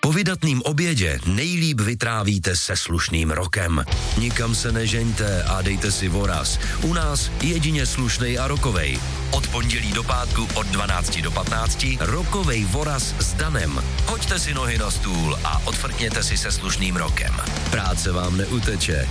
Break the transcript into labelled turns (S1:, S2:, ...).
S1: Po vydatným obědě nejlíp vytrávíte se slušným rokem. Nikam se nežeňte a dejte si voraz. U nás jedině slušnej a rokovej. Od pondělí do pátku od 12 do 15 rokovej voraz s Danem. Hoďte si nohy na stůl a odfrkněte si se slušným rokem. Práce vám neuteče.